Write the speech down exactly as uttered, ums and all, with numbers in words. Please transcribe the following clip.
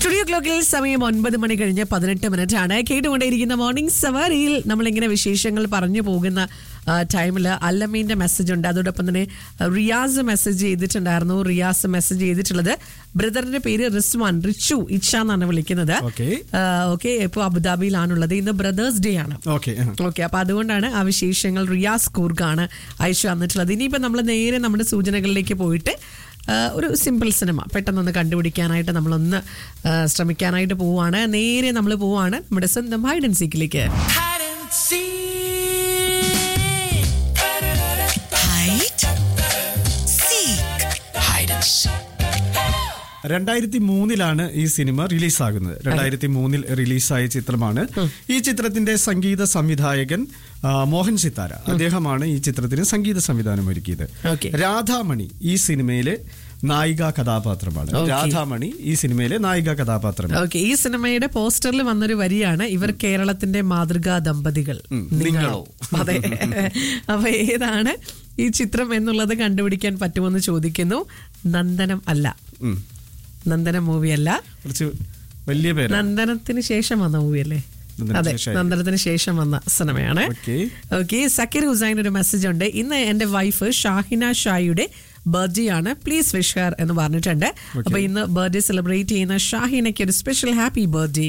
Studio ക്ലോക്കിൽ സമയം ഒൻപത് മണി കഴിഞ്ഞ് പതിനെട്ട് മിനിറ്റ് ആണ്. കേട്ടുകൊണ്ടേയിരിക്കുന്ന മോർണിംഗ് സവാരിയിൽ നമ്മളിങ്ങനെ വിശേഷങ്ങൾ പറഞ്ഞു പോകുന്ന ടൈമിൽ അല്ലമീന്റെ മെസ്സേജ് ഉണ്ട്. അതോടൊപ്പം തന്നെ റിയാസ് മെസ്സേജ് ചെയ്തിട്ടുണ്ടായിരുന്നു. റിയാസ് മെസ്സേജ് ചെയ്തിട്ടുള്ളത് ബ്രദറിന്റെ പേര് റിസ്വാൻ, റിച്ചു ഇച്ച എന്നാണ് വിളിക്കുന്നത്. ഓക്കെ, ഇപ്പോൾ അബുദാബിയിലാണുള്ളത്. ഇന്ന് ബ്രദേഴ്സ് ഡേ ആണ്. ഓക്കെ, അപ്പൊ അതുകൊണ്ടാണ് ആ വിശേഷങ്ങൾ റിയാസ് കൂർഗാണ് അയച്ചു വന്നിട്ടുള്ളത്. ഇനിയിപ്പോ നമ്മൾ നേരെ നമ്മുടെ സൂചനകളിലേക്ക് പോയിട്ട് ഒരു സിമ്പിൾ സിനിമ പെട്ടെന്നൊന്ന് കണ്ടുപിടിക്കാനായിട്ട് നമ്മളൊന്ന് ശ്രമിക്കാനായിട്ട് പോവാണ്. നേരെ നമ്മൾ പോവാണ് നമ്മുടെ സ്വന്തം ഹൈഡ് ആൻഡ് സീക്കിലേക്ക്. രണ്ടായിരത്തി മൂന്നിലാണ് ഈ സിനിമ റിലീസാകുന്നത്. രണ്ടായിരത്തി മൂന്നിൽ റിലീസായ ചിത്രമാണ്. ഈ ചിത്രത്തിന്റെ സംഗീത സംവിധായകൻ മോഹൻ സിത്താര, അദ്ദേഹമാണ് ഈ ചിത്രത്തിന് സംഗീത സംവിധാനം ഒരുക്കിയത്. രാധാമണി ഈ സിനിമയിലെ നായിക കഥാപാത്രമാണ്. രാധാമണി ഈ സിനിമയിലെ നായിക കഥാപാത്രം. ഓക്കെ, ഈ സിനിമയുടെ പോസ്റ്ററിൽ വന്നൊരു വരിയാണ് ഇവർ കേരളത്തിന്റെ മാതൃകാ ദമ്പതികൾ നിങ്ങളോ. അതെ, അപ്പൊ ഏതാണ് ഈ ചിത്രം എന്നുള്ളത് കണ്ടുപിടിക്കാൻ പറ്റുമെന്ന് ചോദിക്കുന്നു. നന്ദനം അല്ല, നന്ദനം മൂവി അല്ല, കുറച്ച് വലിയ പേര്. നന്ദനത്തിന് ശേഷം വന്ന മൂവി അല്ലേ? അതെ, നന്ദനത്തിന് ശേഷം വന്ന സിനിമയാണ്. ഓക്കെ, സക്കീർ ഹുസൈൻ ഒരു മെസ്സേജ് ഉണ്ട്. ഇന്ന് എന്റെ വൈഫ് ഷാഹിന ഷായിയുടെ ബർത്ത്ഡേ ആണ്, പ്ലീസ് വിഷ് ഹർ എന്ന് പറഞ്ഞിട്ടുണ്ട്. അപ്പൊ ഇന്ന് ബർത്ത്ഡേ സെലിബ്രേറ്റ് ചെയ്യുന്ന ഷാഹിനയ്ക്ക് ഒരു സ്പെഷ്യൽ ഹാപ്പി ബർത്ത്ഡേ